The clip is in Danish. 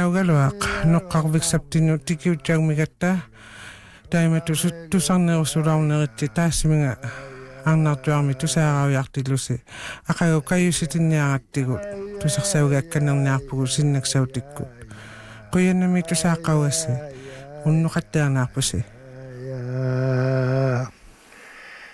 naugaluaq noqqarviksaptinu tikiutjaagmigatta taima tusarnerusulaarneritsi taassimiga arnartuarmi tusaarauyartilusi aqagu kayusitinniarattigu tusarsaugaakkanerniarpugu sinnaksautikkut quyannami tusaaqaugassi unnuqattaarnaarpusi